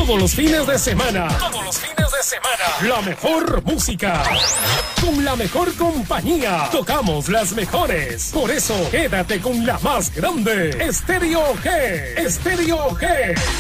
Todos los fines de semana. La mejor música. Con la mejor compañía. Tocamos las mejores. Por eso, quédate con la más grande. Estéreo G.